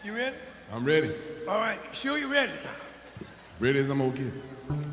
You ready? I'm ready. All right, sure you ready now. Ready as I'm gonna get.